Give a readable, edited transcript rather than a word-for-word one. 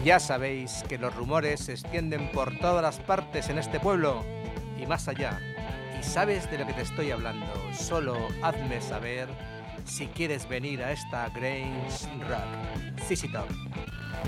Ya sabéis que los rumores se extienden por todas las partes en este pueblo y más allá. Y sabes de lo que te estoy hablando. Solo hazme saber si quieres venir a esta Grange Rock. CC Top.